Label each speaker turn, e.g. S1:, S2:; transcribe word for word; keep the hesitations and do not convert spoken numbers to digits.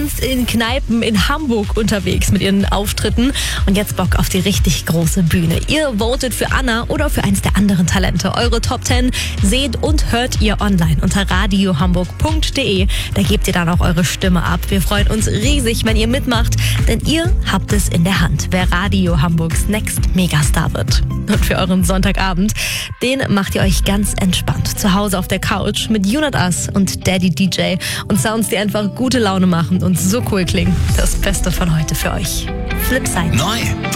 S1: sonst in Kneipen in Hamburg unterwegs mit ihren Auftritten und jetzt Bock auf die richtig große Bühne. Ihr votet für Anna oder für eins der anderen Talente. Eure Top zehn seht und hört ihr online unter radiohamburg punkt de. Da gebt ihr dann auch eure Stimme ab. Wir freuen uns riesig, wenn ihr mitmacht, denn ihr habt es in der Hand, wer Radio Hamburgs Next Megastar wird. Und für euren Sonntagabend, den macht ihr euch ganz entspannt zu Hause auf der Couch mit You Not Us und Daddy D J und Sounds, die einfach gute Laune machen und so cool klingen. Das Beste von heute für euch. Flipside.
S2: Neu